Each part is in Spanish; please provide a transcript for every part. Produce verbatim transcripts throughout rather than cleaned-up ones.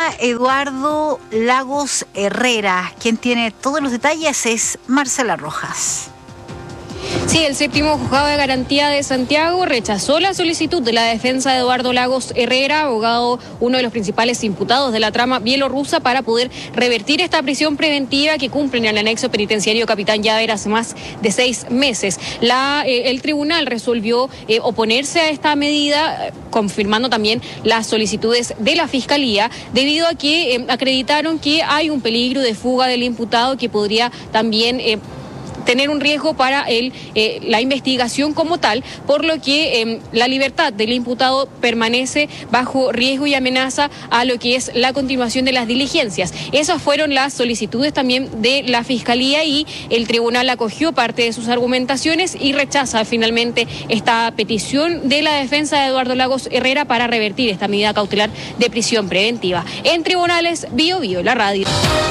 Eduardo Lagos Herrera. Quien tiene todos los detalles es Marcela Rojas. Sí, el séptimo juzgado de garantía de Santiago rechazó la solicitud de la defensa de Eduardo Lagos Herrera, abogado, uno de los principales imputados de la trama bielorrusa, para poder revertir esta prisión preventiva que cumplen en el anexo penitenciario Capitán Llaver hace más de seis meses. La, eh, el tribunal resolvió eh, oponerse a esta medida, confirmando también las solicitudes de la Fiscalía, debido a que eh, acreditaron que hay un peligro de fuga del imputado que podría también Eh, tener un riesgo para el, eh, la investigación como tal, por lo que eh, la libertad del imputado permanece bajo riesgo y amenaza a lo que es la continuación de las diligencias. Esas fueron las solicitudes también de la Fiscalía y el tribunal acogió parte de sus argumentaciones y rechaza finalmente esta petición de la defensa de Eduardo Lagos Herrera para revertir esta medida cautelar de prisión preventiva. En tribunales, Bio Bio, la radio.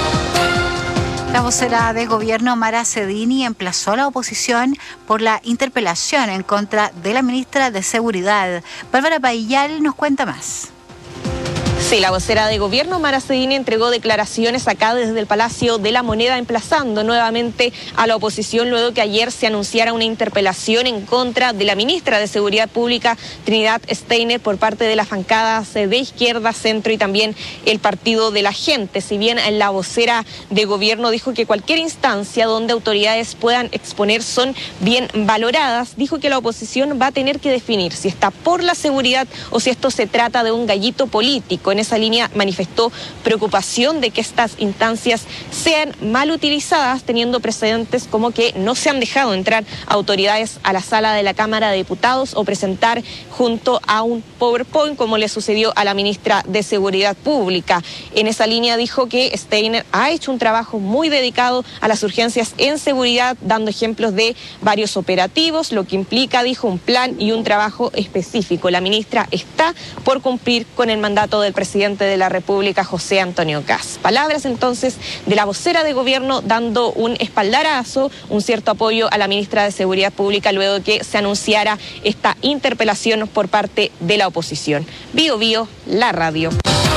La vocera de gobierno, Mara Cedini, emplazó a la oposición por la interpelación en contra de la ministra de Seguridad. Bárbara Paillal nos cuenta más. Sí, la vocera de gobierno, Mara Cedini, entregó declaraciones acá desde el Palacio de la Moneda, emplazando nuevamente a la oposición luego que ayer se anunciara una interpelación en contra de la ministra de Seguridad Pública, Trinidad Steiner, por parte de las bancadas de izquierda, centro y también el Partido de la Gente. Si bien la vocera de gobierno dijo que cualquier instancia donde autoridades puedan exponer son bien valoradas, dijo que la oposición va a tener que definir si está por la seguridad o si esto se trata de un gallito político. En esa línea manifestó preocupación de que estas instancias sean mal utilizadas, teniendo precedentes como que no se han dejado entrar autoridades a la sala de la Cámara de Diputados o presentar junto a un PowerPoint, como le sucedió a la ministra de Seguridad Pública. En esa línea dijo que Steiner ha hecho un trabajo muy dedicado a las urgencias en seguridad, dando ejemplos de varios operativos, lo que implica, dijo, un plan y un trabajo específico. La ministra está por cumplir con el mandato del presidente de la República, José Antonio Kast. Palabras entonces de la vocera de gobierno dando un espaldarazo, un cierto apoyo a la ministra de Seguridad Pública luego de que se anunciara esta interpelación por parte de la oposición. Bio Bio, la radio.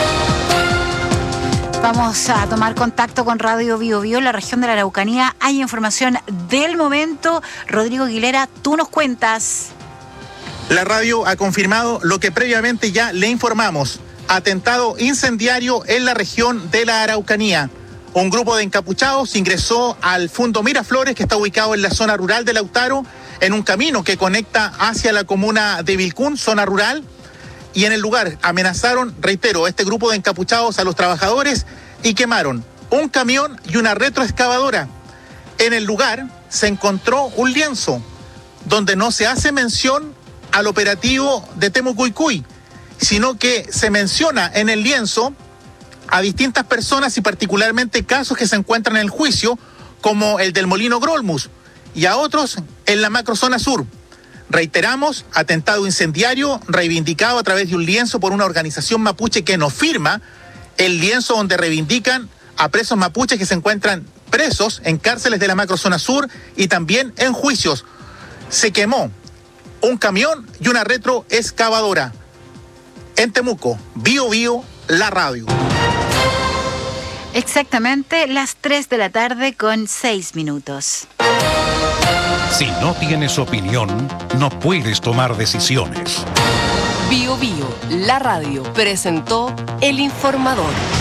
Vamos a tomar contacto con Radio Bio Bio, la región de la Araucanía. Hay información del momento. Rodrigo Aguilera, tú nos cuentas. La radio ha confirmado lo que previamente ya le informamos. Atentado incendiario en la región de la Araucanía. Un grupo de encapuchados ingresó al Fundo Miraflores, que está ubicado en la zona rural de Lautaro, en un camino que conecta hacia la comuna de Vilcún, zona rural, y en el lugar amenazaron, reitero, este grupo de encapuchados a los trabajadores y quemaron un camión y una retroexcavadora. En el lugar se encontró un lienzo donde no se hace mención al operativo de Temucuicui, sino que se menciona en el lienzo a distintas personas y particularmente casos que se encuentran en el juicio, como el del Molino Grolmus, y a otros en la macrozona sur. Reiteramos, atentado incendiario reivindicado a través de un lienzo por una organización mapuche que nos firma el lienzo donde reivindican a presos mapuches que se encuentran presos en cárceles de la macrozona sur y también en juicios. Se quemó un camión y una retroexcavadora. En Temuco, Bio Bio, la radio. Exactamente las tres de la tarde con seis minutos. Si no tienes opinión, no puedes tomar decisiones. Bio Bio, la radio, presentó El Informador.